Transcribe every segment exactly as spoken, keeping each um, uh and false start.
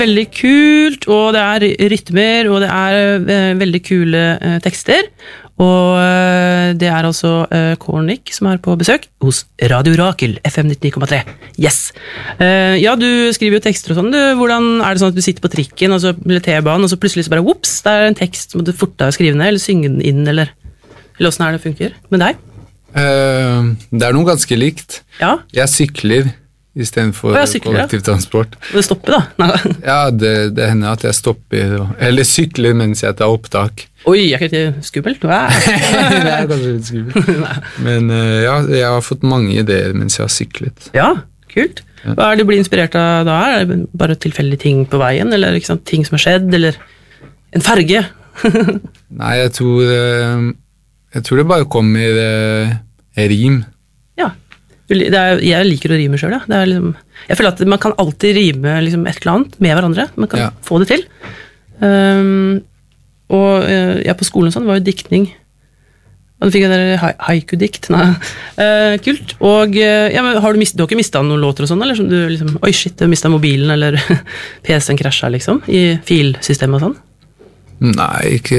Veldig kult, og det er rytmer, og det er uh, veldig kule uh, tekster. Og uh, det er altså uh, Kornik som er på besøk hos Radio Rakel, F M nittini komma tre. Yes! Uh, ja, du skriver jo tekster og sånn. Du, hvordan er det sånn at du sitter på trikken, altså, eller T-banen, og så plutselig så bare, whoops, det er en tekst, må du forte deg skrive ned, eller synge den inn, eller, eller hvordan er det funker med deg? Uh, det er noe ganske likt. Ja? Jeg sykler i stedet for oh, kollektivtransport. Og det stopper da? Nei. Ja, det, det hender at jeg stopper, eller sykler mens jeg tar opptak. Oi, er ikke det skummelt? Det er kanskje litt skummelt. Men uh, ja, jeg har fått mange ideer mens jeg har syklet. Ja, kult. Hva er det du blir inspirert av da? Er det bare tilfeldige ting på veien, eller ikke sant, ting som har skjedd, eller en farge? Nei, jeg tror, uh, jeg tror det bare kommer uh, rim. Ja. Det er, jeg liker å rime selv, ja. Det er liksom, jeg føler at man kan alltid rime liksom et eller annet med hverandre. Man kan ja. få det til. Um, og uh, ja, på skolen sånn var jo diktning. Og da fikk jeg der ha haiku-dikt. Nei. Uh, kult. Og uh, ja, men har du, mist, du har ikke mistet noen låter og sånn, eller som du liksom, oi shit, du har mistet mobilen, eller P C-en krasja liksom, i filsystemet og sånn? Nei, ikke,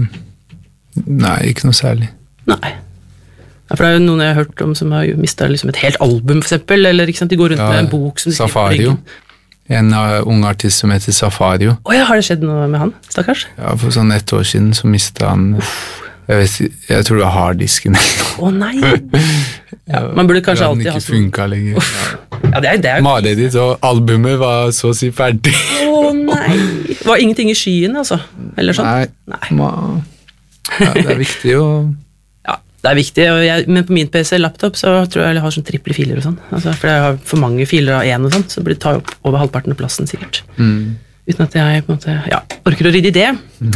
nei, ikke noe særlig. Nei. Ja, for det er jo noen jeg har hørt om som har mistet liksom et helt album, for eksempel, eller ikke sant, de går rundt ja, med en bok som de skriver på ryggen. En uh, ung artist som heter Safario. Åja, har det skjedd noe med han, stakkars? Ja, for sånn ett år siden så mistet han, jeg, vet, jeg tror det var harddisken eller noe. Å nei! Ja, man burde kanskje alltid ha sånn. Den ikke funket lenger. Ja, det er, det er Malet ditt, og albumet var så å si ferdig. Å nei! Det var ingenting i skyen, altså? Eller sånn? Nei, nei. Ma, ja, det er viktig å... Det er viktig, og jeg, men på min P C laptop så tror jeg jeg har sånn triple filer og sånn, altså, for jeg har for mange filer av en og sånn, så blir det tar opp over halvparten av plassen sikkert. Mm. Uten at jeg på en måte, ja, orker å rydde i det. Mm.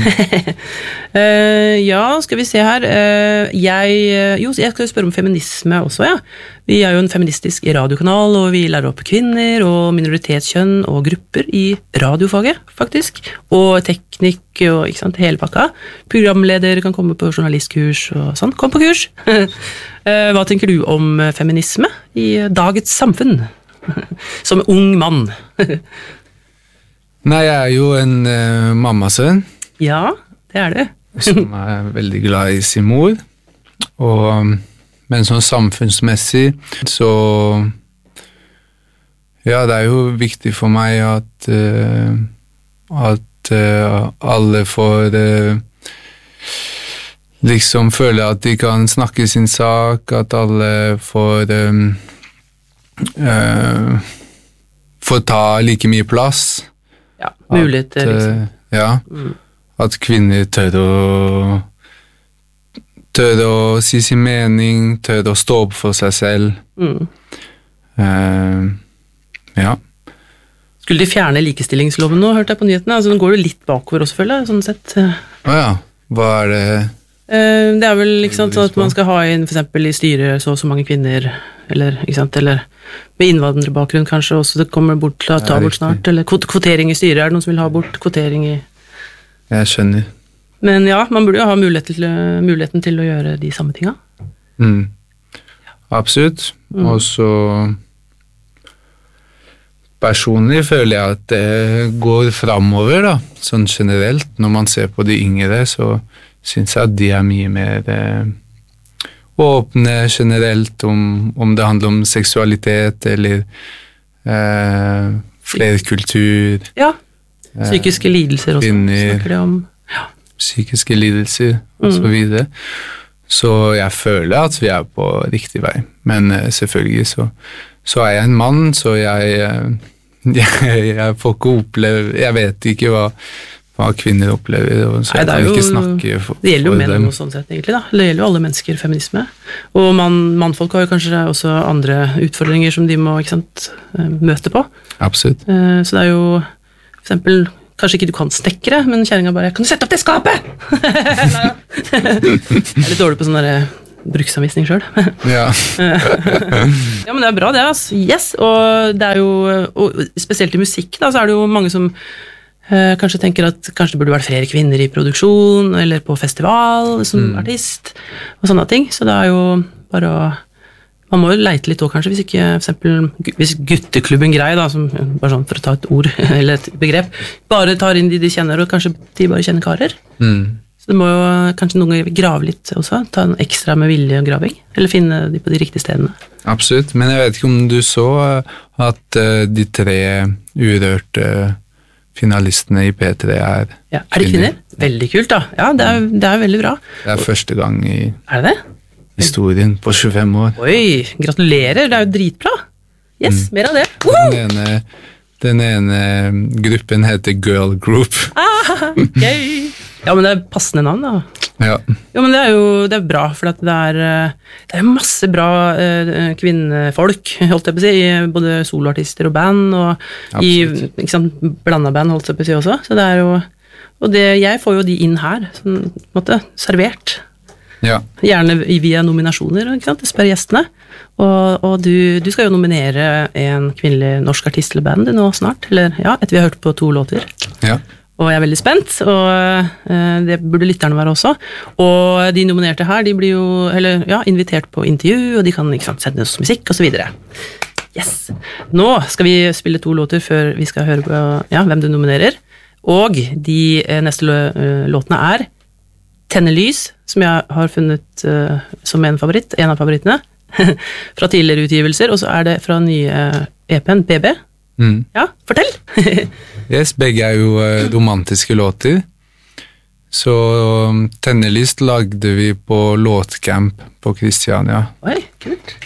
uh, ja, skal vi se her. Uh, jeg, jo, jeg skal spørre om feminisme også, ja. Vi er jo en feministisk radiokanal, og vi lærer opp kvinner og minoritetskjønn og grupper i radiofaget, faktisk. Og teknikk og ikke sant, hele pakka. Programleder kan komme på journalistkurs og sånn. Kom på kurs! uh, hva tenker du om feminisme i dagens samfunn? Som ung mann. Nei, jeg er jo en uh, mammasønn. Ja, det er det. Som er veldig glad i sin mor. Og, men sånn samfunnsmessig, så... Ja, det er jo viktig for meg at, uh, at uh, alle får uh, liksom føle at de kan snakke sin sak, at alle får... Um, uh, får ta like mye plass. Ja, muligheter, liksom. At, ja, mm. at kvinner tør å tør å si sin mening, tør å stå opp for seg selv. Mm. Uh, ja. Skulle de fjerne likestillingsloven nå, hørte jeg på nyhetene? Altså, nå går det litt bakover også, føler jeg, sånn sett. Å oh, ja, hva er det? Uh, det er vel ikke sant, at man skal ha inn, for eksempel i styret, så og så mange kvinner, eller, ikke sant, eller... med innvandrerbakgrunn kanskje også, det kommer bort til å ta bort snart, eller kvotering i styret, er det noen som vil ha bort kvotering i... Jeg skjønner. Men ja, man burde jo ha muligheten til, muligheten til å gjøre de samme tinga. Mm. Absolutt, mm. og så personlig føler jeg at det går fremover da, sånn generelt, når man ser på de yngre, så synes jeg at de er mye mer... Eh, åpne generelt om, om det handler om seksualitet eller eh, flerkultur. Ja, psykiske lidelser også. Kvinner, snakker de om. Ja. Psykiske lidelser og så videre. Så jeg føler at vi er på riktig vei. Men eh, selvfølgelig så, så er jeg en mann, så jeg, jeg, jeg får ikke oppleve, jeg vet ikke hva hva kvinner opplever, og så Nei, jeg kan ikke snakke for, det gjelder jo menn dem. Og sånn sett, egentlig da. Det gjelder jo alle mennesker, feminisme. Og man, mannfolk har jo kanskje også andre utfordringer som de må, ikke sant, møte på. Absolutt. Så det er jo, for eksempel, kanskje ikke du kan stekke det, men kjæringen bare, kan du sette opp det skapet? Jeg er litt dårlig på sånn der bruksanvisning selv. Ja. Ja, men det er bra det, altså. Yes, og det er jo, og spesielt i musikk da, så er det jo mange som Uh, kanskje tenker at kanskje det burde vært flere kvinner i produksjon eller på festival som mm. artist og sånne ting, så det er jo bare å man må jo leite litt også, kanskje, hvis ikke, for eksempel, hvis gutteklubben grei, da, som, bare sånn for å ta et ord, eller et begrep, bare tar inn de de kjenner, og kanskje de bare kjenner karer. Mm. Så det må jo kanskje noen ganger grave litt også, ta en ekstra med vilje og graving, eller finne de på de riktige stedene. Absolutt, men jeg vet ikke om du så at uh, de tre urørte finalistene i P tre er ja, er de kvinner? Veldig kult da, ja, det er, det er veldig bra. Det er første gang i er det det? historien på tjuefem år. Oi, gratulerer, det er jo dritbra. Yes, mm. mer av det. Den ene, den ene gruppen heter Girl Group. Ah, gøy! Ja, men det er passende navn da. Ja. Jo, men det er jo det er bra, for det er, det er masse bra uh, kvinnefolk, holdt jeg på å si, i både soloartister og band, og absolutt. I ikke sant, blandet band, holdt jeg på å si også. Så det er jo, og det, jeg får jo de inn her, sånn, på en måte, servert. Ja. Gjerne via nominasjoner, ikke sant, jeg spør gjestene. Og, og du, du skal jo nominere en kvinnelig norsk artist eller band nå snart, eller ja, etter vi har hørt på to låter. Ja. Og jeg er veldig spent, og uh, det burde lytterne være også. Og de nominerte her, de blir jo eller, ja, invitert på intervju, og de kan ikke sant, sende oss musikk, og så videre. Yes! Nå skal vi spille to låter før vi skal høre på ja, hvem du nominerer. Og de uh, neste uh, låtene er Tennelys, som jeg har funnet uh, som en favoritt, en av favorittene, fra tidligere utgivelser, og så er det fra nye uh, E P-en B B. Mm. Ja, fortell! Yes, begge er jo uh, romantiske låter. Så um, Tennelys lagde vi på låtcamp på Kristiania. Oi, kult.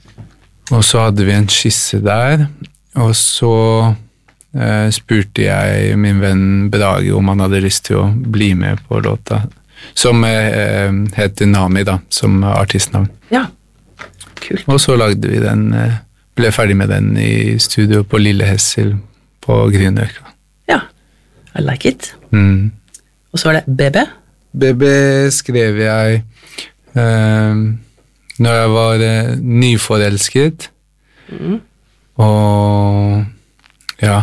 Og så hadde vi en skisse der, og så uh, spurte jeg min venn Brage om han hadde lyst til å bli med på låta, som uh, heter Nami da, som artistnavn. Ja, kult. Og så lagde vi den, uh, ble ferdig med den i studio på Lille Hessel på Grünerløkka. Ja, I like it. Mm. Og så er det B B. B B skrev jeg uh, når jeg var uh, nyforelsket. Mm. Og ja,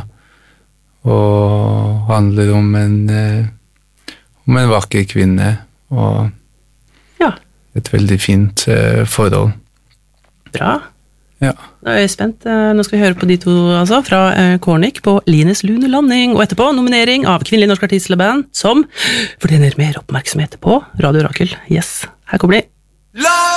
og handler om en, uh, om en vakker kvinne, og ja. Et veldig fint uh, forhold. Bra. Ja. Nå er jeg spent. Nå skal vi høre på de to altså, fra Kornik på Lines Lunelanding, og etterpå nominering av kvinnelig norsk artistleband som fortjener mer oppmerksomhet på Radio Rakel. Yes, her kommer de.